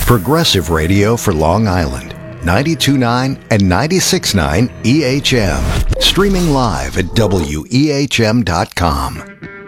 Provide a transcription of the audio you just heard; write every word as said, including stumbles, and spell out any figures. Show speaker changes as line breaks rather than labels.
Progressive radio for Long Island. ninety-two point nine and ninety-six point nine E H M. Streaming live at W E H M dot com.